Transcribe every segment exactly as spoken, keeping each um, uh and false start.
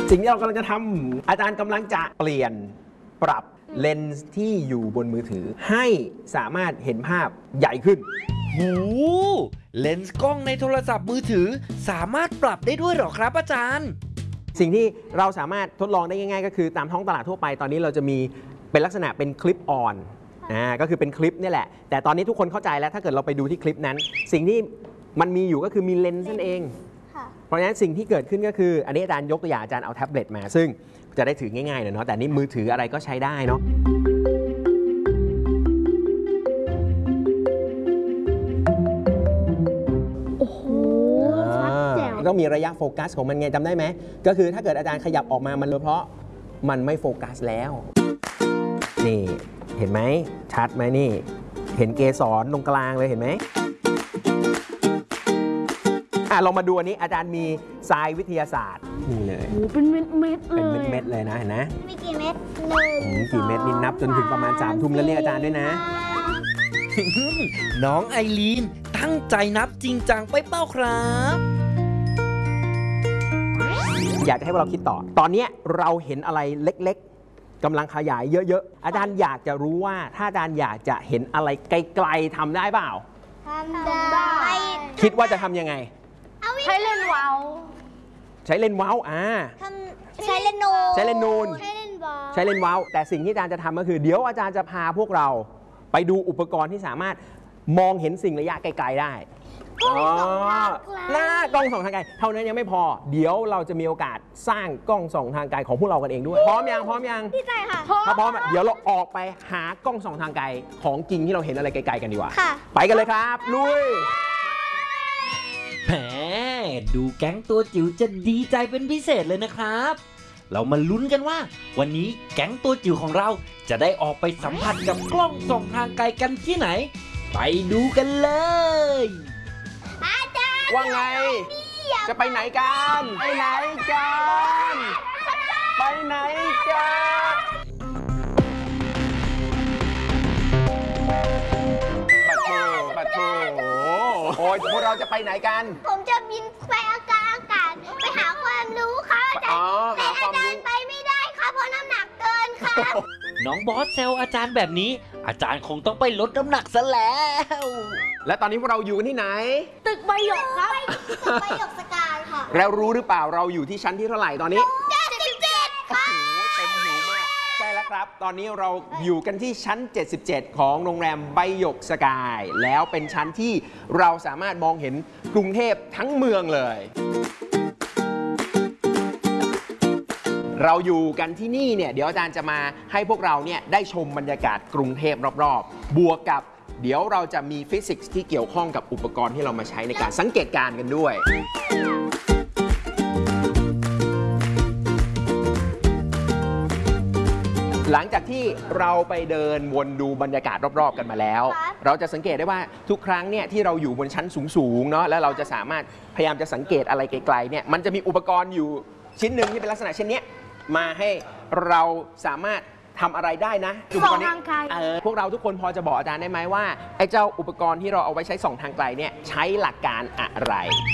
สิ่งที่เรากำลังจะทำอาจารย์กำลังจะเปลี่ยนปรับเลนส์ที่อยู่บนมือถือให้สามารถเห็นภาพใหญ่ขึ้นหูเลนส์กล้องในโทรศัพท์มือถือสามารถปรับได้ด้วยหรอครับอาจารย์สิ่งที่เราสามารถทดลองได้ง่ายๆก็คือตามท้องตลาดทั่วไปตอนนี้เราจะมีเป็นลักษณะเป็นคลิปออนอ่าก็คือเป็นคลิปนี่แหละแต่ตอนนี้ทุกคนเข้าใจแล้วถ้าเกิดเราไปดูที่คลิปนั้นสิ่งที่มันมีอยู่ก็คือมีเลนส์นั่นเองเพราะฉะนั้นสิ่งที่เกิดขึ้นก็คืออันนี้อาจารย์ยกตัวอย่างอาจารย์เอาแท็บเล็ตมาซึ่งจะได้ถือง่ายๆหน่อยเนาะแต่นี่มือถืออะไรก็ใช้ได้เนาะโอ้โหชัดแจ๋วต้องมีระยะโฟกัสของมันไงจำได้ไหมก็คือถ้าเกิดอาจารย์ขยับออกมามันเลยเพราะมันไม่โฟกัสแล้วนี่เห็นไหมชัดไหมนี่เห็นเกสรตรงกลางเลยเห็นไหมอ่ะลองมาดูอันนี้อาจารย์มีทรายวิทยาศาสตร์นี่เลยโอ้เป็นเม็ดเม็ดเลยเป็นเม็ดๆเลยนะเห็นไหมมีกี่เม็ดหนึ่งกี่เม็ดนี่นับจนถึงประมาณสามทุ่มแล้วเรียกอาจารย์ด้วยนะน้องไอรีนตั้งใจนับจริงจังไปเป้าครับอยากจะให้พวกเราคิดต่อตอนนี้เราเห็นอะไรเล็กๆกำลังขยายเยอะๆอาจารย์อยากจะรู้ว่าถ้าอาจารย์อยากจะเห็นอะไรไกลๆทำได้เปล่าทำได้คิดว่าจะทำยังไงใช้เลนส์เว้าใช้เลนส์เว้าอ่าใช้เลนส์นูนใช้เลนส์นูนใช้เลนส์เว้าใช้เลนส์เว้าแต่สิ่งที่อาจารย์จะทำก็คือเดี๋ยวอาจารย์จะพาพวกเราไปดูอุปกรณ์ที่สามารถมองเห็นสิ่งระยะไกลๆได้หน้ากล้องส่องทางไกลเท่านั้นยังไม่พอเดี๋ยวเราจะมีโอกาสสร้างกล้องส่องทางไกลของพวกเรากันเองด้วยพร้อมยังพร้อมยังดีใจค่ะถ้าพร้อมเดี๋ยวเราออกไปหากล้องส่องทางไกลของจริงที่เราเห็นอะไรไกลๆกันดีกว่าไปกันเลยครับลุยแหมดูแก๊งตัวจิ๋วจะดีใจเป็นพิเศษเลยนะครับเรามาลุ้นกันว่าวันนี้แก๊งตัวจิ๋วของเราจะได้ออกไปสัมผัสกับกล้องส่องทางไกลกันที่ไหนไปดูกันเลยอาจารย์ว่าไงจะไปไหนกันไปไหนกันไปไหนกันปัดโถปัดโถโอ้ยพวกเราจะไปไหนกันผมจะบินไปอากาศอากาศไปหาความรู้ค่ะอาจารย์แต่อาจารย์ไปไม่ได้ค่ะเพราะน้ำหนักเกินค่ะน้องบอสเซลอาจารย์แบบนี้อาจารย์คงต้องไปลดน้ำหนักซะแล้วและตอนนี้พวกเราอยู่กันที่ไหนตึกใบหยกครับตึกใบหยกสกายค่ะแล้วรู้หรือเปล่าเราอยู่ที่ชั้นที่เท่าไหร่ตอนนี้เจ็ดสิบเจ็ดค่ะโอ้โหเต็มหูมากใช่แล้วครับตอนนี้เราอยู่กันที่ชั้นเจ็ดสิบเจ็ดของโรงแรมใบหยกสกายแล้วเป็นชั้นที่เราสามารถมองเห็นกรุงเทพทั้งเมืองเลยเราอยู่กันที่นี่เนี่ยเดี๋ยวอาจารย์จะมาให้พวกเราเนี่ยได้ชมบรรยากาศกรุงเทพรอบๆบวกกับเดี๋ยวเราจะมีฟิสิกส์ที่เกี่ยวข้องกับอุปกรณ์ที่เรามาใช้ในการสังเกตการณ์กันด้วยหลังจากที่เราไปเดินวนดูบรรยากาศรอบๆกันมาแล้วเราจะสังเกตได้ว่าทุกครั้งเนี่ยที่เราอยู่บนชั้นสูงๆเนาะแล้วเราจะสามารถพยายามจะสังเกตอะไรไกลๆเนี่ยมันจะมีอุปกรณ์อยู่ชิ้นหนึ่งที่เป็นลักษณะเช่นนี้มาให้เราสามารถทำอะไรได้นะส่องทางไกลพวกเราทุกคนพอจะบอกอาจารย์ได้ไหมว่าไอ้เจ้าอุปกรณ์ที่เราเอาไว้ใช้ส่องทางไกลเนี่ยใช้หลักการอะไร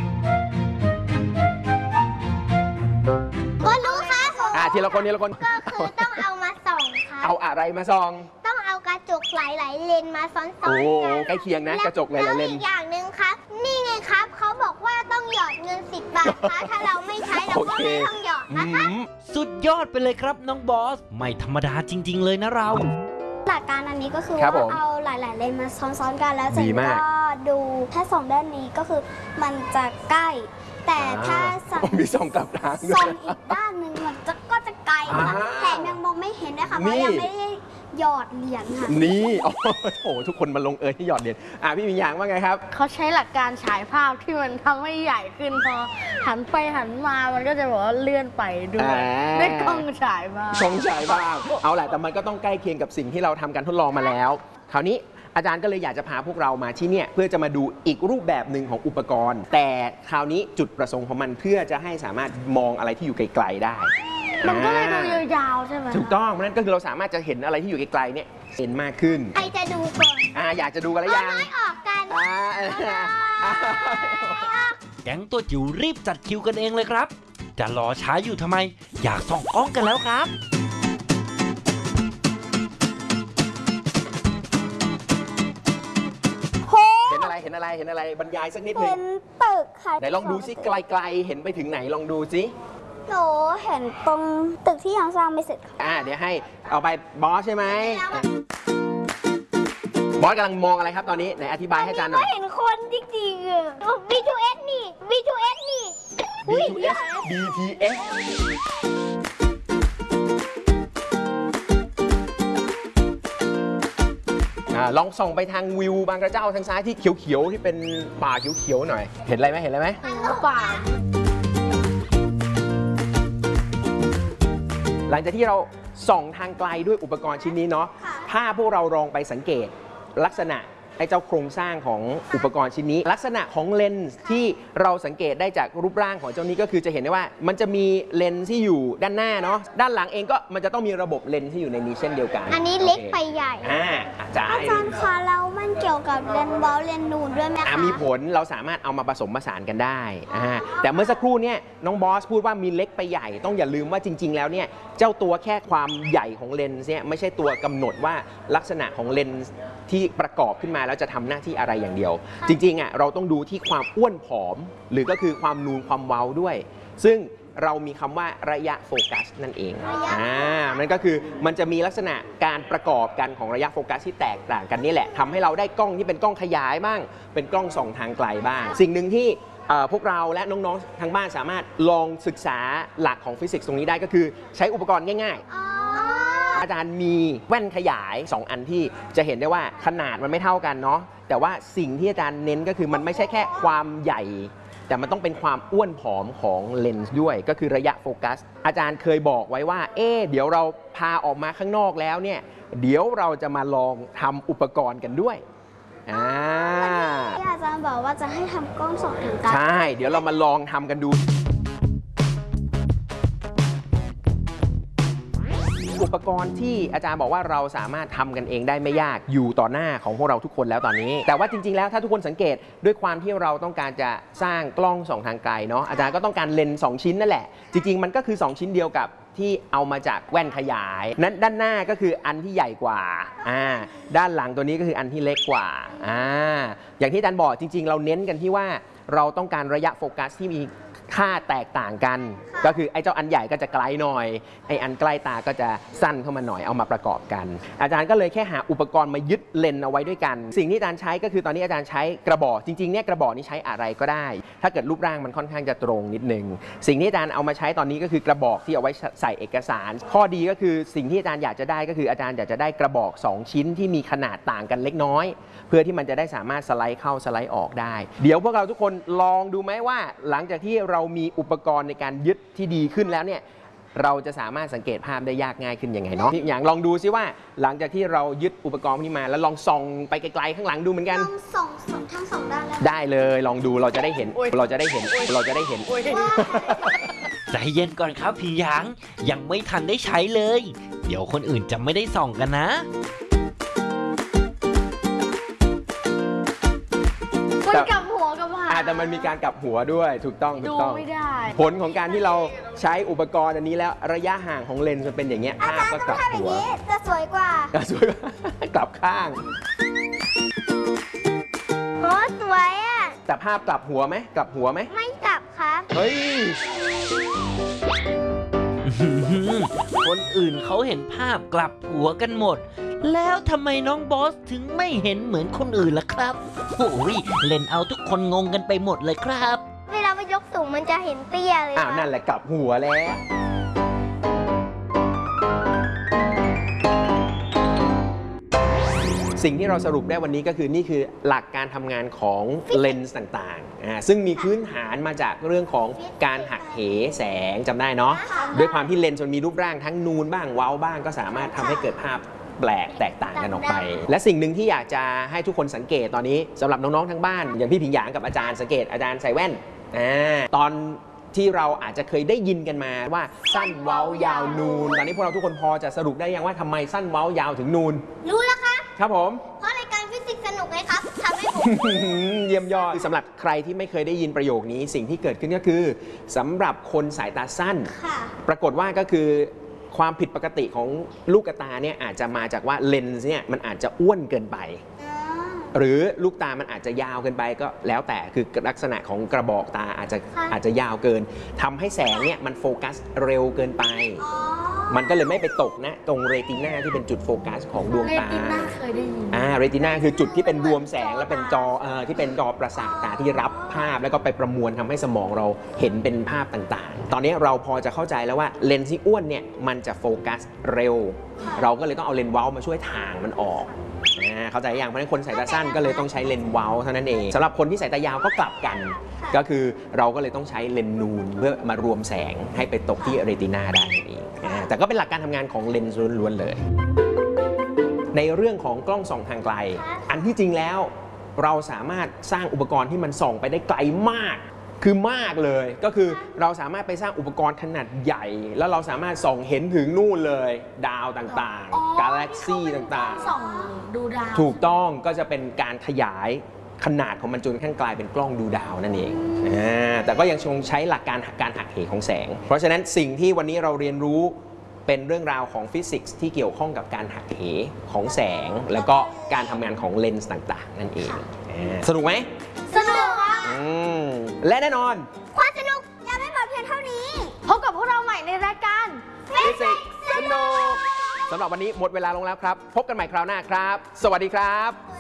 ก็รู้ค่ะอ่าทีละคนทีละคนก็คือต้องเอามาส่องค่ะเอาอะไรมาส่องต้องเอากระจกหลายๆเลนมาซ้อนๆกันโอ้ใกล้เคียงนะกระจกหลายๆเลนอีกอย่างหนึ่งครับนี่ไงครับเขาบอกว่าต้องหยอดเงินสิบบาทครับถ้าเราไม่ใช้เราก็ไม่ต้องหยอดนะคะสุดยอดไปเลยครับน้องบอสไม่ธรรมดาจริงๆเลยนะเราหลักการอันนี้ก็คือว่าเอาหลายๆเลนมาซ้อนๆกันแล้วเสร็จก็ดูถ้าส่องด้านนี้ก็คือมันจะใกล้แต่ถ้าส่องมีส่องกลับทางส่องอีกด้านหนึ่งมันจะก็จะไกลค่ะแต่ยังมองไม่เห็นนะคะเพราะยังไม่ได้หยอดเหรียญค่ะนี่โอ้โหทุกคนมาลงเอยที่หยอดเหรียญอ่ะพี่มีอย่างว่าไงครับเขาใช้หลักการฉายภาพที่มันทำให้ใหญ่ขึ้นพอหันไปหันมามันก็จะบอกว่าเลื่อนไปด้วยด้วยกล้องฉายภาพกล้องฉายภาพเอาแหละแต่มันก็ต้องใกล้เคียงกับสิ่งที่เราทำการทดลองมาแล้วคราวนี้อาจารย์ก็เลยอยากจะพาพวกเรามาที่เนี่ยเพื่อจะมาดูอีกรูปแบบหนึ่งของอุปกรณ์แต่คราวนี้จุดประสงค์ของมันเพื่อจะให้สามารถมองอะไรที่อยู่ไกลๆได้มันก็เลยดูยาวๆใช่ไหมถูกต้องนั่นก็คือเราสามารถจะเห็นอะไรที่อยู่ไกลๆเนี่ยเห็นมากขึ้นใครจะดูก่อนอ่าอยากจะดูกันแล้วยังน้อยออกกันอ่าแก๊งตัวจิ๋วรีบจัดคิวกันเองเลยครับจะรอช้าอยู่ทำไม อยากส่องกล้องกันแล้วครับเห็นอะไรเห็นอะไรเห็นอะไรบรรยายสักนิดนึเป็งนตึกค่ะไหนลองดูซิไกลๆเห็นไปถึงไหนลองดูซิหนูเห็นตรงตึกที่ยังสร้างไม่เสร็จค่ะอ่าเดี๋ยวให้เอาไปบอสใช่ไหมบอสกำลังมองอะไรครับตอนนี้ไหนอธิบายให้อาจารย์หน่ก็อยเห็นคนจริงๆอะ บี ทู เอส นี่ บี ทู เอส นี่บี ทู เอส บี ที เอส อ่าลองส่องไปทางวิวบางกระเจ้าทางซ้ายที่เขียวๆที่เป็นป่าเขียวๆหน่อยเห็นอะไรไหมเห็นอะไรไหมป่าหลังจากที่เราส่องทางไกลด้วยอุปกรณ์ชิ้นนี้เนาะถ้าพวกเราลองไปสังเกตลักษณะไอ้เจ้าโครงสร้างของอุปกรณ์ชิ้นนี้ ลักษณะของเลนส์ที่เราสังเกตได้จากรูปร่างของเจ้านี้ก็คือจะเห็นได้ว่ามันจะมีเลนส์ที่อยู่ด้านหน้าเนาะด้านหลังเองก็มันจะต้องมีระบบเลนส์ที่อยู่ในนี้เช่นเดียวกันอันนี้เล็กไปใหญ่อ่าอาจารอาย์จารย์คะแล้วมันเกี่ยวกับเลนส์เบลเลนส์นูนด้วยไหมอ่ะคะมีผลเราสามารถเอามาผสมผสานกันได้อ่าแต่เมื่อสักครู่เนี่ยน้องบอสพูดว่ามีเล็กไปใหญ่ต้องอย่าลืมว่าจริง ๆ แล้วเนี่ยเจ้าตัวแค่ความใหญ่ของเลนส์เนี่ยไม่ใช่ตัวกำหนดว่าลักษณะของเลนส์ที่ประกอบขึ้นมาแล้วจะทำหน้าที่อะไรอย่างเดียว จริงๆอ่ะเราต้องดูที่ความอ้วนผอม หรือก็คือความนูนความเว้าด้วย ซึ่งเรามีคำว่าระยะโฟกัสนั่นเองอ่ามันก็คือมันจะมีลักษณะการประกอบกันของระยะโฟกัสที่แตกต่างกันนี่แหละทำให้เราได้กล้องที่เป็นกล้องขยายบ้างเป็นกล้องส่องทางไกลบ้าง สิ่งหนึ่งที่เอ่อพวกเราและน้องๆทางบ้านสามารถลองศึกษาหลักของฟิสิกส์ตรงนี้ได้ก็คือใช้อุปกรณ์ง่ายๆอ๋ออาจารย์มีแว่นขยาย สอง อันที่จะเห็นได้ว่าขนาดมันไม่เท่ากันเนาะแต่ว่าสิ่งที่อาจารย์เน้นก็คือมันไม่ใช่แค่ความใหญ่ แต่มันต้องเป็นความอ้วนผอมของเลนส์ด้วยก็คือระยะโฟกัสอาจารย์เคยบอกไว้ว่าเอ๊ะเดี๋ยวเราพาออกมาข้างนอกแล้วเนี่ยเดี๋ยวเราจะมาลองทำอุปกรณ์กันด้วยอ่าที่อาจารย์บอกว่าจะให้ทำกล้องส่องทางไกลใช่เดี๋ยวเรามาลองทำกันดูอุปกรณ์ที่อาจารย์บอกว่าเราสามารถทำกันเองได้ไม่ยากอยู่ต่อหน้าของพวกเราทุกคนแล้วตอนนี้ แต่ว่าจริงๆแล้วถ้าทุกคนสังเกตด้วยความที่เราต้องการจะสร้างกล้องส่องทางไกลเนาะอาจารย์ก็ต้องการเลนส์สองชิ้นนั่นแหละจริงๆมันก็คือสองชิ้นเดียวกับที่เอามาจากแว่นขยายนั้นด้านหน้าก็คืออันที่ใหญ่กว่าอ่าด้านหลังตัวนี้ก็คืออันที่เล็กกว่าอ่าอย่างที่อาจารย์บอกจริงๆเราเน้นกันที่ว่าเราต้องการระยะโฟกัสที่มีค่าแตกต่างกันก็คือไอ้เจ้าอันใหญ่ก็จะไกลหน่อยไอ้อันใกล้ตาก็จะสั้นเข้ามาหน่อยเอามาประกอบกันอาจารย์ก็เลยแค่หาอุปกรณ์มายึดเลนส์เอาไว้ด้วยกันสิ่งที่อาจารย์ใช้ก็คือตอนนี้อาจารย์ใช้กระบอกจริงๆเนี่ยกระบอกนี้ใช้อะไรก็ได้ถ้าเกิดรูปร่างมันค่อนข้างจะตรงนิดนึงสิ่งที่อาจารย์เอามาใช้ตอนนี้ก็คือกระบอกที่เอาไว้ใส่เอกสารข้อดีก็คือสิ่งที่อาจารย์อยากจะได้ก็คืออาจารย์อยากจะได้กระบอกสองชิ้นที่มีขนาดต่างกันเล็กน้อยเพื่อที่มันจะได้สามารถสไลด์เข้าสไลด์ออกได้เดี๋ยวพวกเราทุกคนลองดูไหมว่าหลังจากที่เรามีอุปกรณ์ในการยึดที่ดีขึ้นแล้วเนี่ยเราจะสามารถสังเกตภาพได้ยากง่ายขึ้นยังไงเนาะอย่างลองดูซิว่าหลังจากที่เรายึดอุปกรณ์นี้มาแล้วลองส่องไปไกลๆข้างหลังดูเหมือนกันลองส่องส่องทั้งสองด้านเลยได้เลยลองดูเราจะได้เห็นเราจะได้เห็นเราจะได้เห็นใจเย็นก่อนครับพี่หยางยังไม่ทันได้ใช้เลย เดี๋ยวคนอื่นจะไม่ได้ส่องกันนะมันกลับหัวกับหางอาจจะมันมีการกลับหัวด้วยถูกต้องถูดูกต้องไม่ได้ผลของการที่เราใช้อุปกรณ์อันนี้แล้วระยะห่างของเลนส์มันเป็นอย่างเงี้ยอาภาพจารย์ก็ต้อก งลับทำอย่าหังวนี้จะสวยกว่าสวยกลับข้างโอ้สวยอ่ะแต่ภาพกลับหัวไหมกลับหัวไหมไม่กลับครับเฮ้ยคนอื่นเขาเห็นภาพกลับหัวกันหมด แล้วทำไมน้องบอสถึงไม่เห็นเหมือนคนอื่นล่ะครับโอ้ยเล่นเอาทุกคนงงกันไปหมดเลยครับเวลาไปยกสูงมันจะเห็นเตี้ยเลยอ้าวนั่นแหละกลับหัวแล้ว สิ่งที่เราสรุปได้วันนี้ก็คือนี่คือหลักการทำงานของเลนส์ต่างๆอ่าซึ่งมีพื้นฐานมาจากเรื่องของการหักเหแสงจำได้เนาะด้วยความที่เลนส์มันมีรูปร่างทั้งนูนบ้างเว้าบ้างก็สามารถทำให้เกิดภาพแปลกแตกต่างกันออกไป และสิ่งหนึ่งที่อยากจะให้ทุกคนสังเกตตอนนี้สำหรับน้องๆทั้งบ้านอย่างพี่ผิงหยางกับอาจารย์สังเกตอาจารย์ใส่แว่นอ่าตอนที่เราอาจจะเคยได้ยินกันมาว่าสั้นเว้ายาวนูนตอนนี้พวกเราทุกคนพอจะสรุปได้ยังว่าทำไมสั้นเว้ายาวถึงนูนรู้แล้วครับครับผมเพราะรายการฟิสิกส์สนุกไงครับทำให้ผมเยี่ยมยอดสำหรับใครที่ไม่เคยได้ยินประโยคนี้สิ่งที่เกิดขึ้นก็คือสำหรับคนสายตาสั้นค่ะปรากฏว่าก็คือความผิดปกติของลูกตาเนี่ยอาจจะมาจากว่าเลนส์เนี่ยมันอาจจะอ้วนเกินไป หรือลูกตามันอาจจะยาวเกินไปก็แล้วแต่คือลักษณะของกระบอกตาอาจจะค่ะอาจจะยาวเกินทำให้แสงเนี่ยมันโฟกัสเร็วเกินไปอ๋อมันก็เลยไม่ไปตกนะตรงเรตินาที่เป็นจุดโฟกัสของดวงเรตาติน่าเคยได้ยินอ่าเรตินาคือจุดที่เป็นรวมแสงและเป็นจอเอ่อที่เป็นจอประสาทตาที่รับภาพแล้วก็ไปประมวลทำให้สมองเราเห็นเป็นภาพต่างๆ ตอนนี้เราพอจะเข้าใจแล้วว่าเลนส์ที่อ้วนเนี่ยมันจะโฟกัสเร็ว เราก็เลยต้องเอาเลนส์เว้ามาช่วยทางมันออกอ่าเข้าใจอย่างเพราะฉะนั้นคนสายตาสั้นก็เลยต้องใช้เลนส์เว้าเท่านั้นเองสำหรับคนที่สายตายาวก็กลับกัน ก็คือเราก็เลยต้องใช้เลนส์นูนเพื่อมารวมแสงให้ไปตกที่เรตินาได้นั่นเองอ่าแต่ก็เป็นหลักการทำงานของเลนส์ล้วนๆเลย ในเรื่องของกล้องส่องทางไกล อันที่จริงแล้วเราสามารถสร้างอุปกรณ์ที่มันส่องไปได้ไกลมาก คือมากเลย ก็คือเราสามารถไปสร้างอุปกรณ์ขนาดใหญ่ แล้วเราสามารถส่องเห็นถึงนู่นเลย ดาวต่างอ๋อๆ กาแล็กซี่ต่างส่องดูดาวๆ ถูกต้องก็จะเป็นการขยายขนาดของมันจนกระทั่งกลายเป็นกล้องดูดาวนั่นเองอ่าแต่ก็ยังคงใช้หลักการการหักเหของแสง เพราะฉะนั้นสิ่งที่วันนี้เราเรียนรู้เป็นเรื่องราวของฟิสิกส์ที่เกี่ยวข้องกับการหักเหของแสง แล้วก็การทำงานของเลนส์ต่างๆ นั่นเองอ่าสนุกไหมสนุกค่ะอืมและแน่นอนความสนุกยังไม่หมดเพียงเท่านี้พบกับพวกเราใหม่ในรายการฟิสิกส์สนุกสำหรับวันนี้หมดเวลาลงแล้วครับ พบกันใหม่คราวหน้าครับ สวัสดีครับ